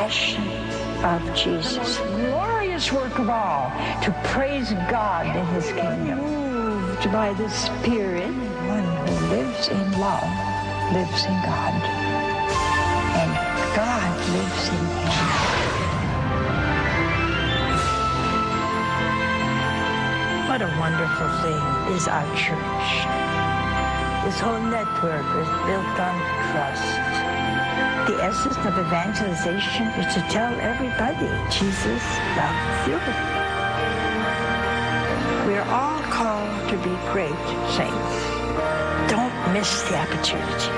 passion of Jesus. The most glorious work of all, to praise God in His kingdom. Moved by the Spirit, one who lives in love lives in God, and God lives in him. What a wonderful thing is our church. This whole network is built on trust. The essence of evangelization is to tell everybody Jesus loves you. We are all called to be great saints. Don't miss the opportunity.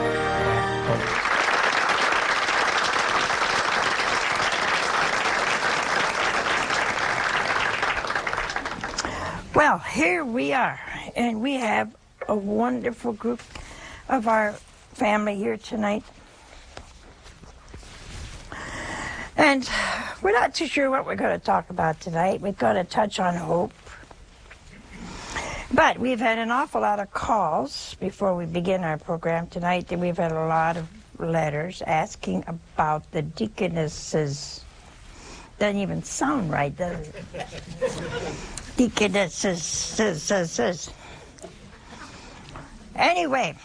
Well, here we are, and we have a wonderful group of our family here tonight. And we're not too sure what we're going to talk about tonight. We're going to touch on hope. But we've had an awful lot of calls before we begin our program tonight. And we've had a lot of letters asking about the deaconesses. Doesn't even sound right, does it? Deaconesses. Anyway,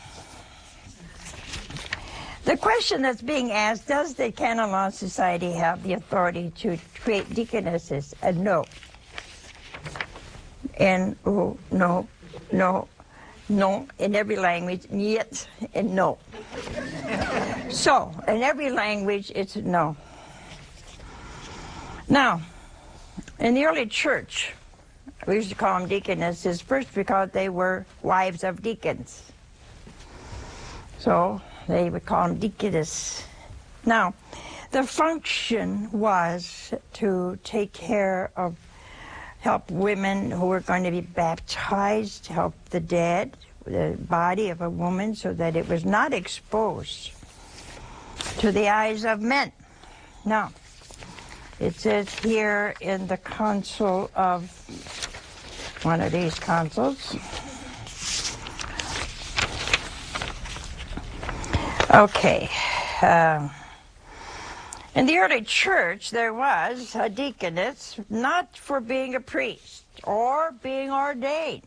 the question that's being asked, does the Canon Law Society have the authority to create deaconesses? No. N-O, no, no, no, in every language, yet, and no. So, in every language, it's no. Now, in the early church, we used to call them deaconesses, first because they were wives of deacons. So, they would call them deaconess. Now, the function was to take care of, help women who were going to be baptized, help the dead, the body of a woman, so that it was not exposed to the eyes of men. Now, it says here in the council of, one of these councils, okay, in the early church, there was a deaconess, not for being a priest or being ordained,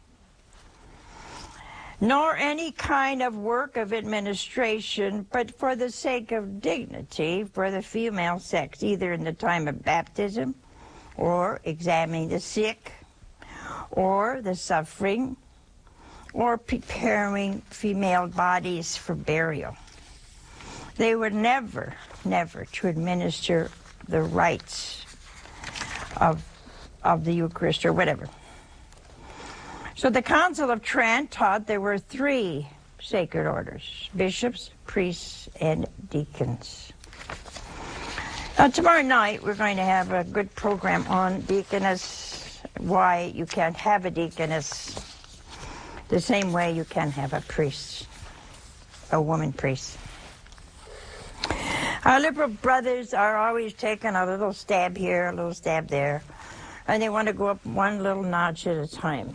nor any kind of work of administration, but for the sake of dignity for the female sex, either in the time of baptism or examining the sick or the suffering or preparing female bodies for burial. They were never to administer the rites of the Eucharist or whatever. So the Council of Trent taught there were three sacred orders: bishops, priests, and deacons. Now tomorrow night we're going to have a good program on deaconess, why you can't have a deaconess the same way you can have a priest, a woman priest. Our liberal brothers are always taking a little stab here, a little stab there, and they want to go up one little notch at a time.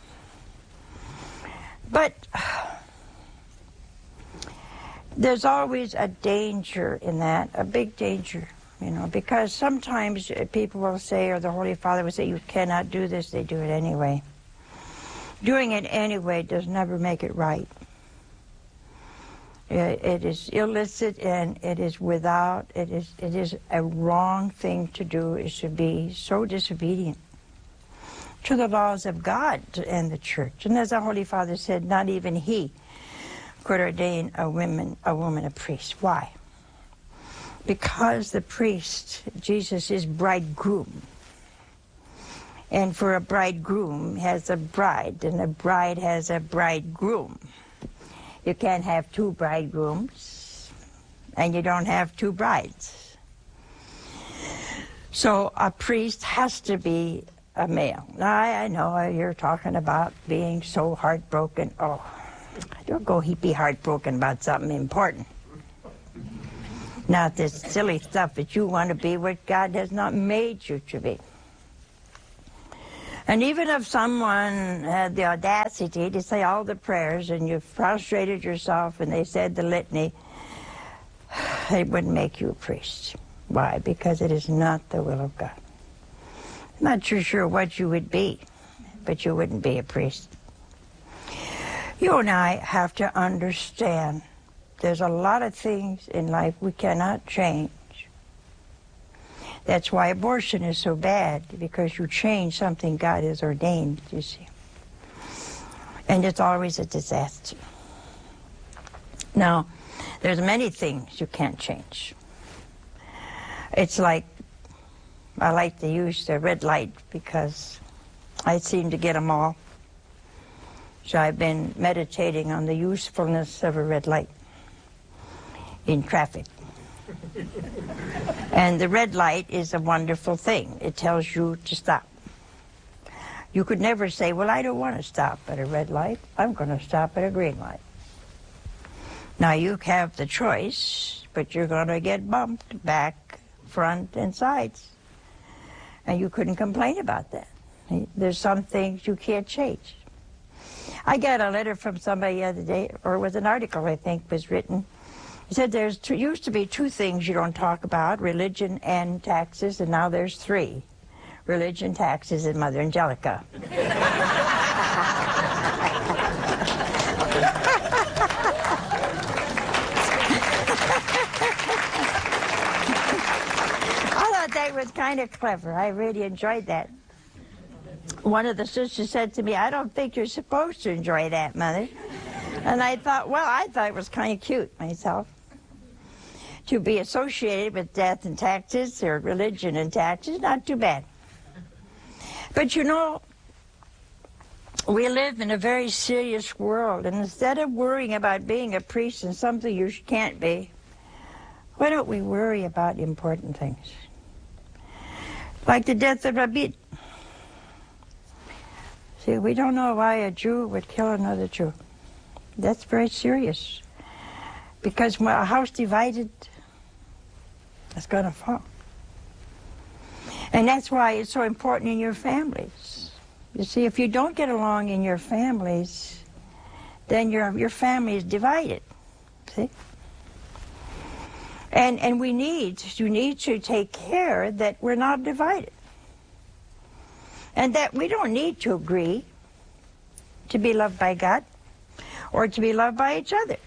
But there's always a danger in that, a big danger, you know, because sometimes people will say, or the Holy Father will say, you cannot do this, they do it anyway. Doing it anyway does never make it right. It is illicit, and it is without, it is a wrong thing to do. It should be so disobedient to the laws of God and the church. And as the Holy Father said, not even he could ordain a woman a priest. Why? Because the priest, Jesus, is bridegroom. And for a bridegroom has a bride, and a bride has a bridegroom. You can't have two bridegrooms, and you don't have two brides. So a priest has to be a male. Now, I know you're talking about being so heartbroken. Oh, don't go be heartbroken about something important. Not this silly stuff that you want to be what God has not made you to be. And even if someone had the audacity to say all the prayers and you prostrated yourself and they said the litany, it wouldn't make you a priest. Why? Because it is not the will of God. Not too sure what you would be, but you wouldn't be a priest. You and I have to understand there's a lot of things in life we cannot change. That's why abortion is so bad, because you change something God has ordained, you see. And it's always a disaster. Now, there's many things you can't change. It's like, I like to use the red light because I seem to get them all. So I've been meditating on the usefulness of a red light in traffic. And the red light is a wonderful thing. It tells you to stop. You could never say, well, I don't want to stop at a red light. I'm going to stop at a green light. Now, you have the choice, but you're going to get bumped back, front, and sides. And you couldn't complain about that. There's some things you can't change. I got a letter from somebody the other day, or it was an article, I think, was written. He said used to be two things you don't talk about, religion and taxes, and now there's three. Religion, taxes, and Mother Angelica. I thought that was kind of clever. I really enjoyed that. One of the sisters said to me, I don't think you're supposed to enjoy that, Mother. And I thought, well, I thought it was kind of cute myself. To be associated with death and taxes, or religion and taxes, not too bad. But you know, we live in a very serious world, and instead of worrying about being a priest and something you can't be, why don't we worry about important things? Like the death of Rabin. See, we don't know why a Jew would kill another Jew. That's very serious. Because when a house divided, it's going to fall. And that's why it's so important in your families. You see, if you don't get along in your families, then your family is divided. See? And you need to take care that we're not divided. And that we don't need to agree to be loved by God or to be loved by each other.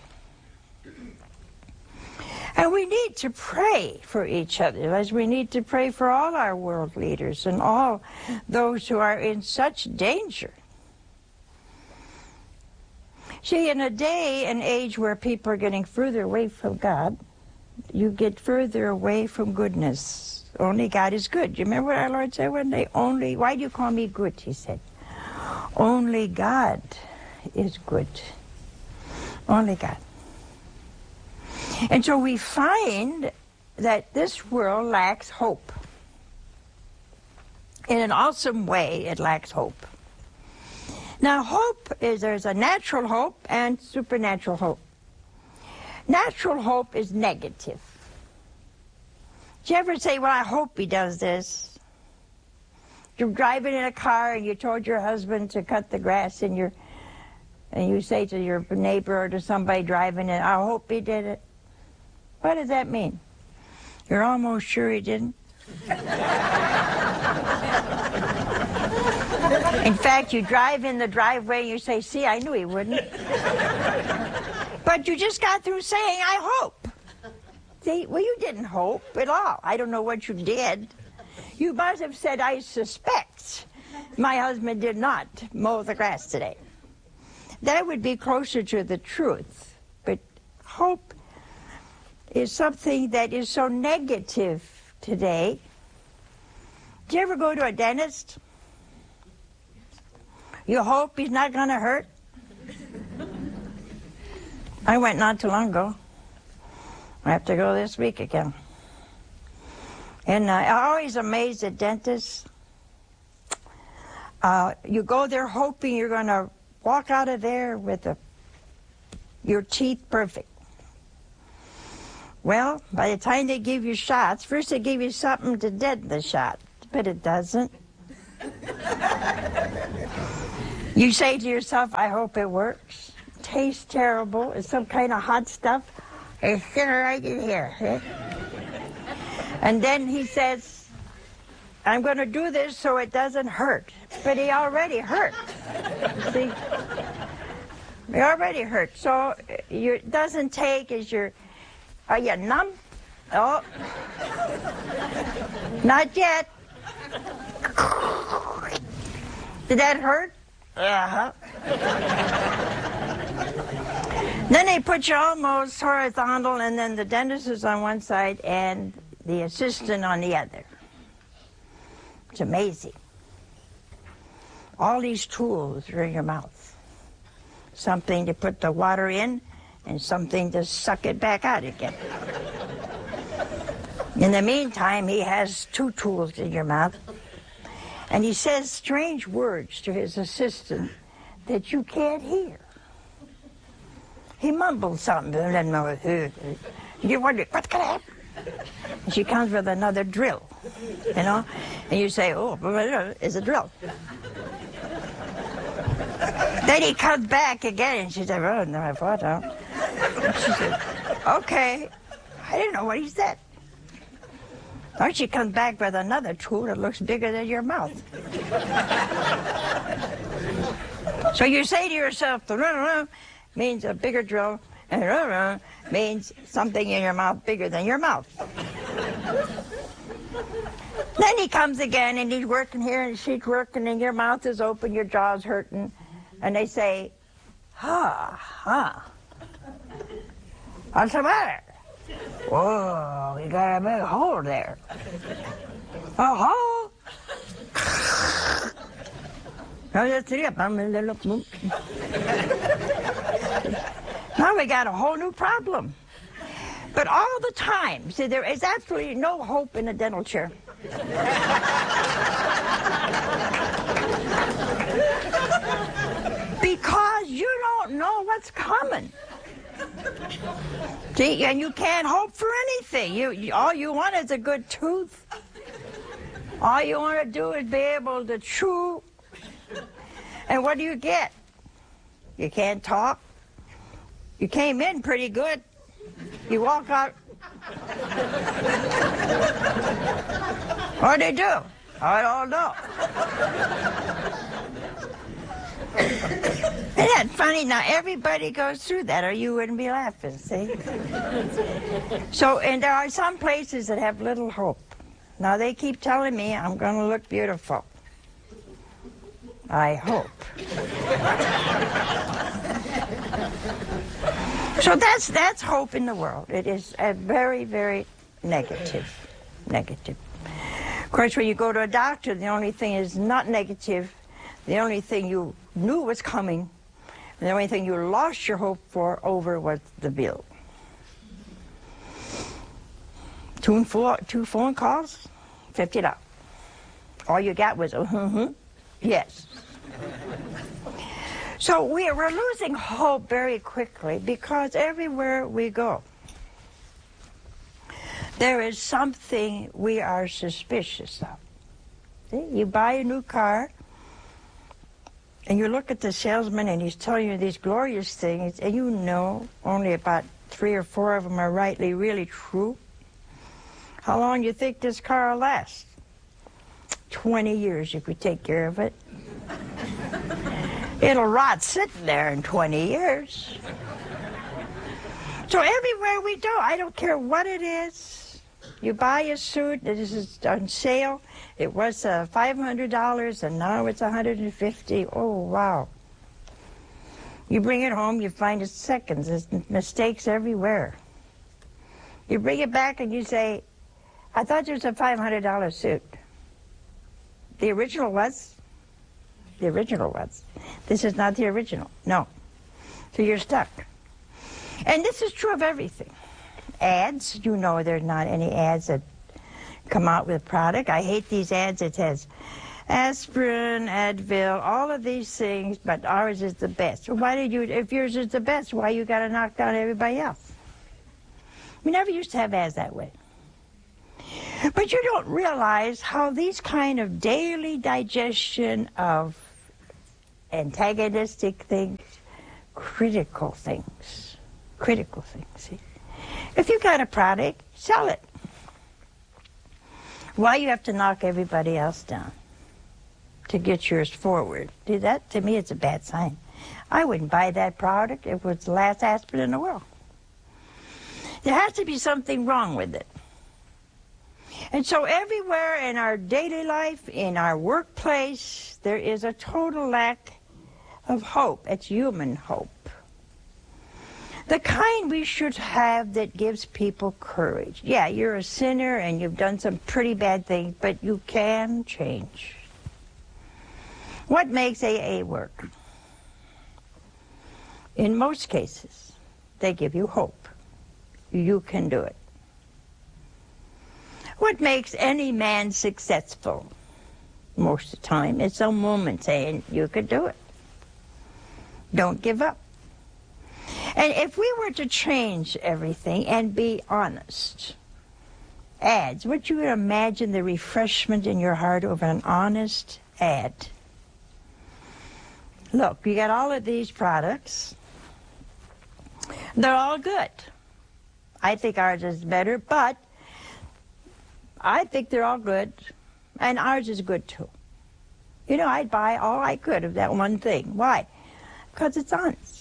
And we need to pray for each other, as we need to pray for all our world leaders and all those who are in such danger. See, in a day and age where people are getting further away from God, you get further away from goodness. Only God is good. You remember what our Lord said one day? Why do you call me good, he said. Only God is good. Only God. And so we find that this world lacks hope. In an awesome way, it lacks hope. Now, there's a natural hope and supernatural hope. Natural hope is negative. Did you ever say, well, I hope he does this? You're driving in a car and you told your husband to cut the grass and you say to your neighbor or to somebody driving in, I hope he did it. What does that mean? You're almost sure he didn't? In fact, you drive in the driveway and you say, see, I knew he wouldn't. But you just got through saying, I hope. See, well, you didn't hope at all. I don't know what you did. You must have said, I suspect my husband did not mow the grass today. That would be closer to the truth. But hope is something that is so negative today. Do you ever go to a dentist? You hope he's not going to hurt? I went not too long ago. I have to go this week again. And I'm always amazed at dentists. You go there hoping you're going to walk out of there with your teeth perfect. Well, by the time they give you shots, first they give you something to deaden the shot, but it doesn't. You say to yourself, I hope it works. Tastes terrible. It's some kind of hot stuff. It's sitting right in here. And then he says, I'm going to do this so it doesn't hurt. But he already hurt. See? He already hurt. So it doesn't take as are you numb? Oh. Not yet. Did that hurt? Uh-huh. Then they put you almost horizontal, and then the dentist is on one side and the assistant on the other. It's amazing. All these tools are in your mouth. Something to put the water in and something to suck it back out again. In the meantime, he has two tools in your mouth, and he says strange words to his assistant that you can't hear. He mumbles something, you wonder, what's going to happen? And she comes with another drill, and you say, oh, it's a drill. Then he comes back again, and she said, oh, no, I thought so. She said, okay, I didn't know what he said. Or she comes back with another tool that looks bigger than your mouth. So you say to yourself, the means a bigger drill, and means something in your mouth bigger than your mouth. Then he comes again, and he's working here, and she's working, and your mouth is open, your jaw's hurting, and they say, what's the matter? Whoa, we got a big hole there. A hole? Now we got a whole new problem. But all the time, see, there is absolutely no hope in a dental chair. Because you don't know what's coming. See, and you can't hope for anything. All you want is a good tooth. All you want to do is be able to chew. And what do you get? You can't talk. You came in pretty good. You walk out. What do they do? I don't know. Isn't that funny? Now, everybody goes through that, or you wouldn't be laughing, see? So, and there are some places that have little hope. Now, they keep telling me I'm going to look beautiful. I hope. So that's hope in the world. It is a very, very negative. Of course, when you go to a doctor, the only thing is not negative. The only thing you knew was coming, and the only thing you lost your hope over was the bill. Two phone calls, $50. All you got was, yes. So we're losing hope very quickly because everywhere we go, there is something we are suspicious of. See? You buy a new car, and you look at the salesman, and he's telling you these glorious things, and you know only about 3 or 4 of them are really true. How long do you think this car will last? 20 years if we take care of it. It'll rot sitting there in 20 years. So everywhere we go, I don't care what it is. You buy a suit that is on sale. It was $500, and now it's $150. Oh, wow. You bring it home, you find it seconds. There's mistakes everywhere. You bring it back and you say, I thought it was a $500 suit. The original was? The original was. This is not the original. No. So you're stuck. And this is true of everything. Ads, you know there's not any ads that come out with product. I hate these ads that says aspirin, Advil, all of these things, but ours is the best. Why did you, if yours is the best, why you got to knock down everybody else? We never used to have ads that way. But you don't realize how these kind of daily digestion of antagonistic things, critical things, see? If you got a product, sell it. Why you have to knock everybody else down to get yours forward? See, that, to me, it's a bad sign. I wouldn't buy that product if it was the last aspirin in the world. There has to be something wrong with it. And so everywhere in our daily life, in our workplace, there is a total lack of hope. It's human hope. The kind we should have that gives people courage. Yeah, you're a sinner and you've done some pretty bad things, but you can change. What makes AA work? In most cases, they give you hope. You can do it. What makes any man successful? Most of the time, it's some woman saying, you could do it. Don't give up. And if we were to change everything and be honest, ads, would you imagine the refreshment in your heart over an honest ad? Look, you got all of these products. They're all good. I think ours is better, but I think they're all good, and ours is good too. You know, I'd buy all I could of that one thing. Why? Because it's honest.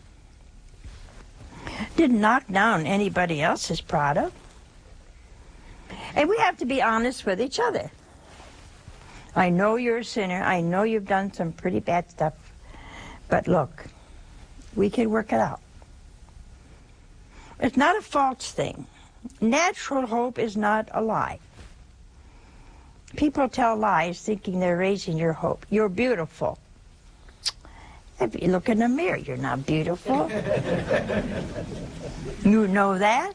Didn't knock down anybody else's product. And we have to be honest with each other. I know you're a sinner. I know you've done some pretty bad stuff. But look, we can work it out. It's not a false thing. Natural hope is not a lie. People tell lies thinking they're raising your hope. You're beautiful. If you look in the mirror, you're not beautiful. You know that?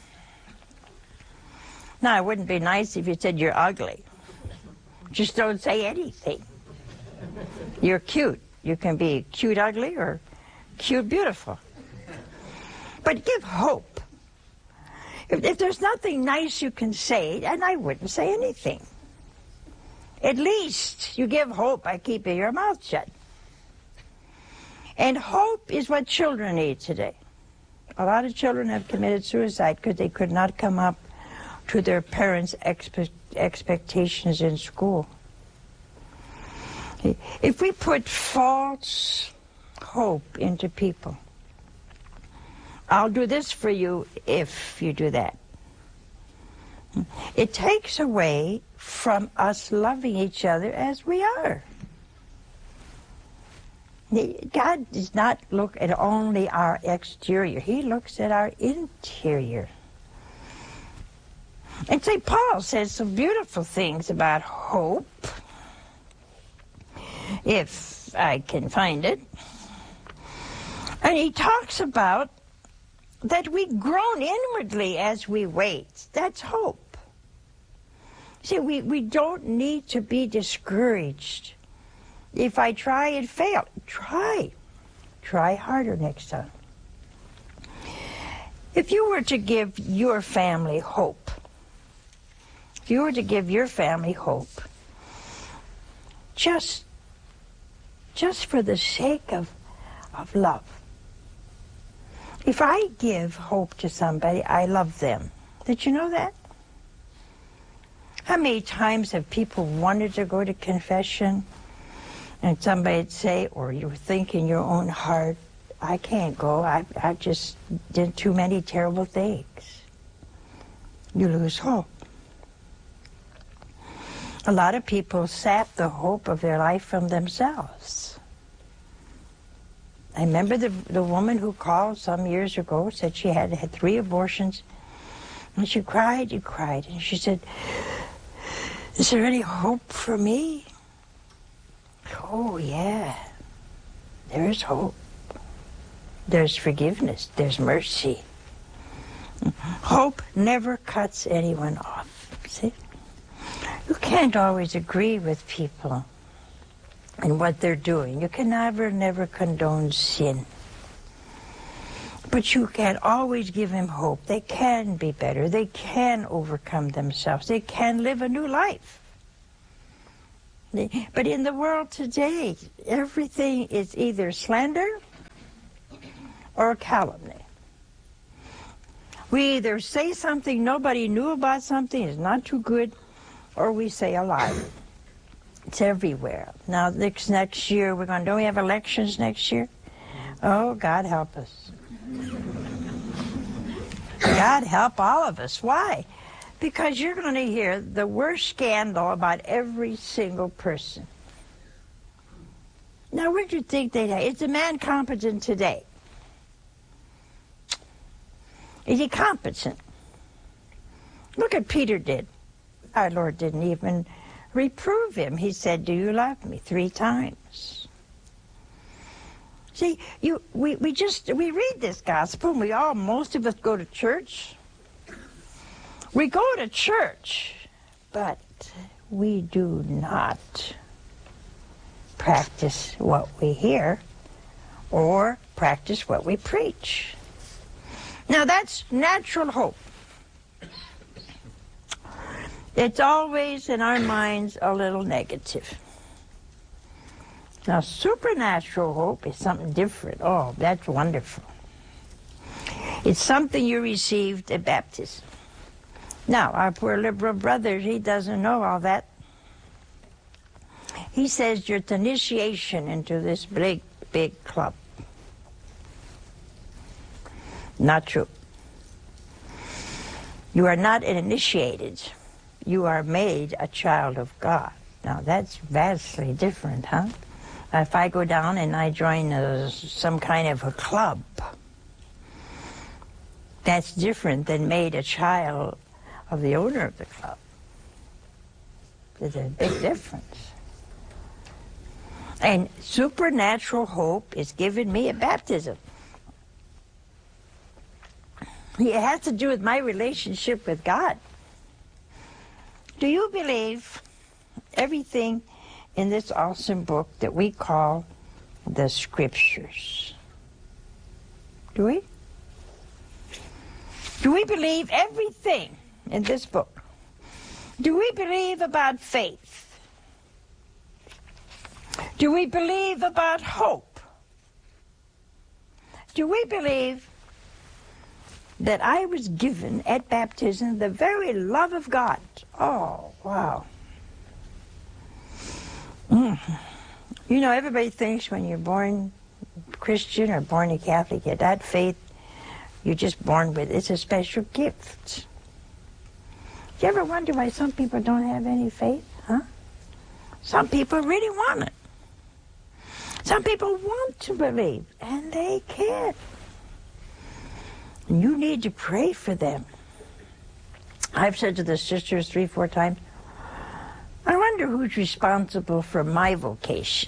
Now, it wouldn't be nice if you said you're ugly. Just don't say anything. You're cute. You can be cute ugly or cute beautiful. But give hope. If there's nothing nice you can say, and I wouldn't say anything. At least you give hope by keeping your mouth shut. And hope is what children need today. A lot of children have committed suicide because they could not come up to their parents' expectations in school. If we put false hope into people, I'll do this for you if you do that. It takes away from us loving each other as we are. God does not look at only our exterior. He looks at our interior. And St. Paul says some beautiful things about hope, if I can find it. And he talks about that we groan inwardly as we wait. That's hope. See, we don't need to be discouraged. If I try and fail, try harder next time. If you were to give your family hope, just for the sake of love. If I give hope to somebody, I love them. Did you know that? How many times have people wanted to go to confession and somebody would say, or you think in your own heart, I can't go, I just did too many terrible things. You lose hope. A lot of people sap the hope of their life from themselves. I remember the woman who called some years ago, said she had 3 abortions, and she cried and cried, and she said, is there any hope for me? Oh, yeah, there's hope. There's forgiveness, there's mercy. Hope never cuts anyone off, see? You can't always agree with people and what they're doing. You can never condone sin. But you can always give them hope. They can be better. They can overcome themselves. They can live a new life. But in the world today, everything is either slander or calumny. We either say something nobody knew about something is not too good, or we say a lie. It's everywhere. Now, next year, don't we have elections next year? Oh, God help us. God help all of us. Why? Because you're going to hear the worst scandal about every single person. Now, what do you think they'd have? Is a man competent today? Is he competent? Look what Peter did. Our Lord didn't even reprove him. He said, "Do you love me?" 3 times. See, we read this gospel, and most of us go to church. We go to church, but we do not practice what we hear or practice what we preach. Now, that's natural hope. It's always in our minds a little negative. Now, supernatural hope is something different. Oh, that's wonderful. It's something you received at baptism. Now, our poor liberal brother, he doesn't know all that. He says you're the initiation into this big, big club. Not true. You are not initiated. You are made a child of God. Now, that's vastly different, huh? If I go down and I join some kind of a club, that's different than made a child of the owner of the club. There's a big difference. And supernatural hope is given me at baptism. It has to do with my relationship with God. Do you believe everything in this awesome book that we call the Scriptures? Do we? Do we believe everything in this book? Do we believe about faith? Do we believe about hope? Do we believe that I was given at baptism the very love of God? Oh, wow. You know, everybody thinks when you're born Christian or born a Catholic, that faith you're just born with. It's a special gift. Do you ever wonder why some people don't have any faith? Huh? Some people really want it. Some people want to believe, and they can't. And you need to pray for them. I've said to the sisters 3-4 times, I wonder who's responsible for my vocation.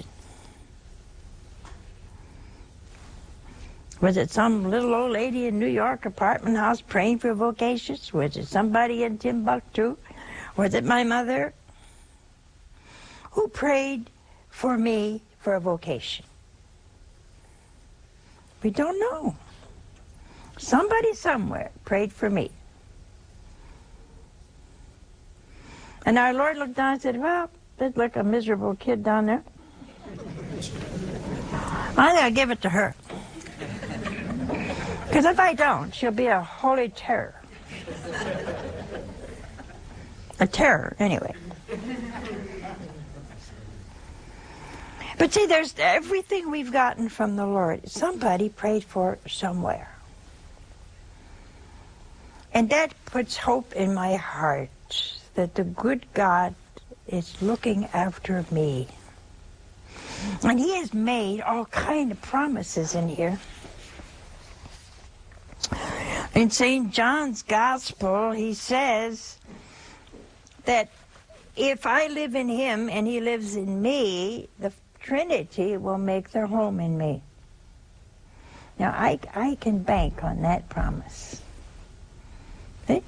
Was it some little old lady in New York apartment house praying for vocations? Was it somebody in Timbuktu? Was it my mother? Who prayed for me for a vocation? We don't know. Somebody somewhere prayed for me. And our Lord looked down and said, well, there's like a miserable kid down there. I'm going to give it to her. Because if I don't, she'll be a holy terror. A terror, anyway. But see, there's everything we've gotten from the Lord. Somebody prayed for somewhere. And that puts hope in my heart that the good God is looking after me. And he has made all kind of promises in here. In St. John's Gospel, he says that if I live in him and he lives in me, the Trinity will make their home in me. Now, I can bank on that promise. See?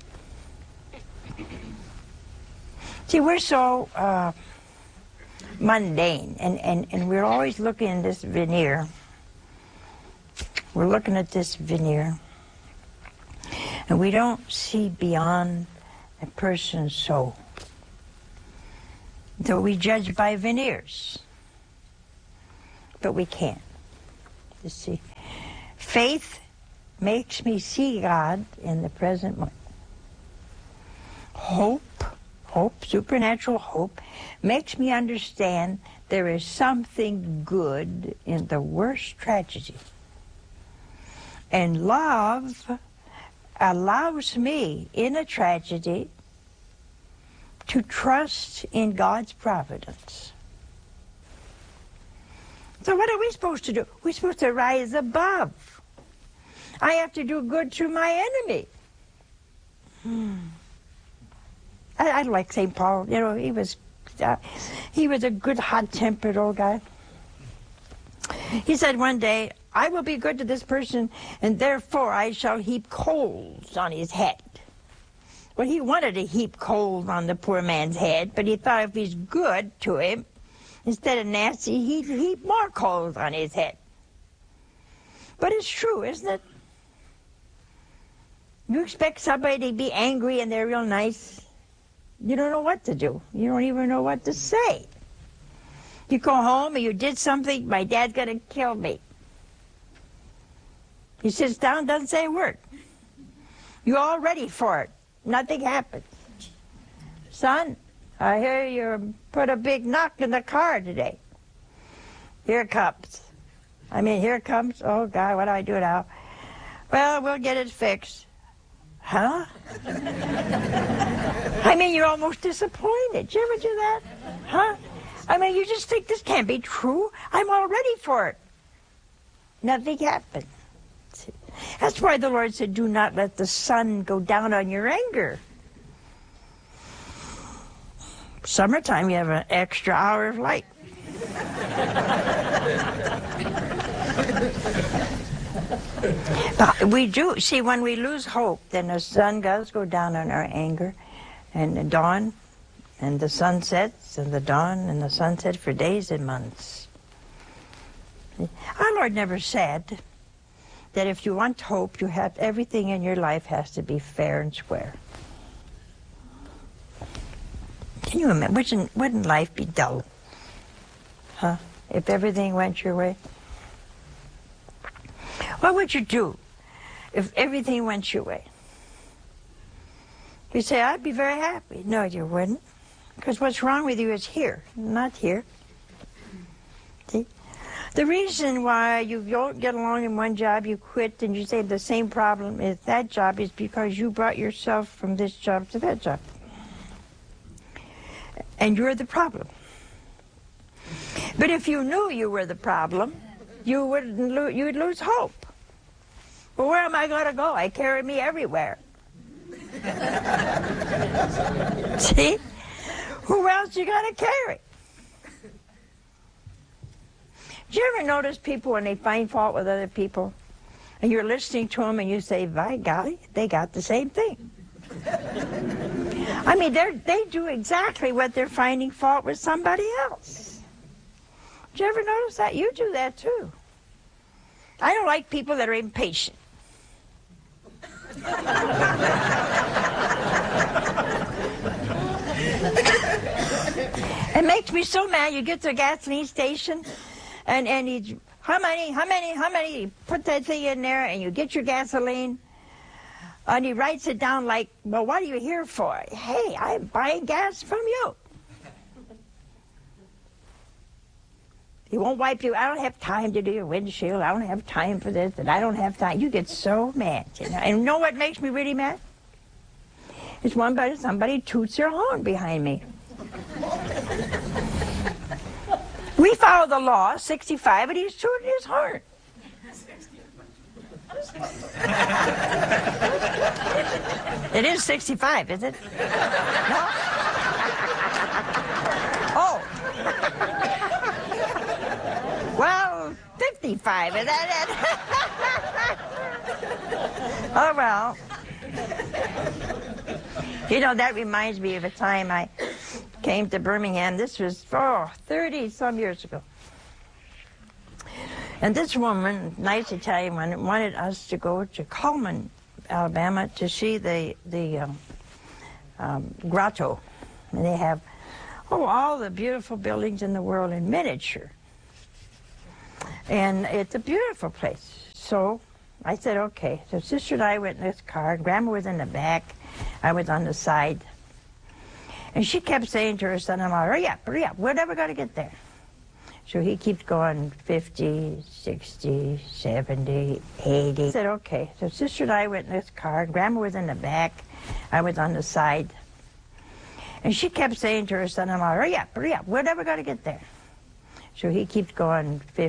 See, we're so mundane, and we're always looking at this veneer. We're looking at this veneer, and we don't see beyond a person's soul. So we judge by veneers, but we can't. You see, faith makes me see God in the present moment. Hope hope, supernatural hope, makes me understand there is something good in the worst tragedy. And love allows me, in a tragedy, to trust in God's providence. So what are we supposed to do? We're supposed to rise above. I have to do good to my enemy. I like St. Paul. You know, he was a good, hot-tempered old guy. He said one day, I will be good to this person, and therefore I shall heap coals on his head. Well, he wanted to heap coals on the poor man's head, but he thought if he's good to him, instead of nasty, he'd heap more coals on his head. But it's true, isn't it? You expect somebody to be angry and they're real nice. You don't know what to do. You don't even know what to say. You go home and you did something, my dad's going to kill me. He sits down, doesn't say a word. You're all ready for it. Nothing happens. Son, I hear you put a big knock in the car today. Here it comes. Here it comes. Oh, God, what do I do now? Well, we'll get it fixed. Huh? You're almost disappointed. Did you ever do that? Huh? You just think this can't be true. I'm all ready for it. Nothing happened. That's why the Lord said, do not let the sun go down on your anger. Summertime, you have an extra hour of light. But we do. See, when we lose hope, then the sun does go down on our anger. And the dawn, and the sun sets, and the dawn, and the sunset for days and months. Our Lord never said that if you want hope, you have everything in your life has to be fair and square. Can you imagine? Wouldn't life be dull? Huh? If everything went your way? What would you do if everything went your way? You say, I'd be very happy. No, you wouldn't. Because what's wrong with you is here, not here. See? The reason why you don't get along in one job, you quit, and you say the same problem is that job is because you brought yourself from this job to that job. And you're the problem. But if you knew you were the problem, you'd lose hope. Well, where am I going to go? I carry me everywhere. See? Who else you got to carry? Do you ever notice people when they find fault with other people, and you're listening to them and you say, by golly, they got the same thing. They do exactly what they're finding fault with somebody else. Do you ever notice that? You do that too. I don't like people that are impatient. It makes me so mad. You get to a gasoline station and you, how many, you put that thing in there and you get your gasoline and he writes it down like, well, what are you here for? Hey, I'm buying gas from you. He won't wipe you. I don't have time to do your windshield. I don't have time for this, and I don't have time. You get so mad. And you know what makes me really mad? It's somebody toots their horn behind me. We follow the law, 65, and he's tooting his horn. It is 65, is it? No? Oh. Well, 55, is that it? Oh, well. That reminds me of a time I came to Birmingham. This was, 30-some years ago. And this woman, nice Italian woman, wanted us to go to Cullman, Alabama, to see the grotto. And they have, all the beautiful buildings in the world in miniature. And it's a beautiful place. So I said, okay. So Sister and I went in this car. Grandma was in the back. I was on the side. And she kept saying to her son-in-law, hurry up, we're never going to get there. So he keeps going 50, 60, 70, 80. I said, okay. So Sister and I went in this car, and Grandma was in the back. I was on the side. And she kept saying to her son-in-law, hurry up, we're never going to get there. So he keeps going 50.